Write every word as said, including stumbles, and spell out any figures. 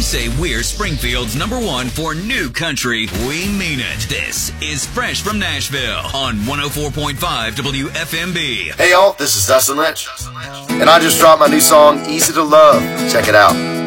say we're Springfield's number one for new country, we mean it. This is Fresh from Nashville on one oh four point five W F M B. Hey y'all, this is Dustin Lynch, and I just dropped my new song, Easy to Love. Check it out.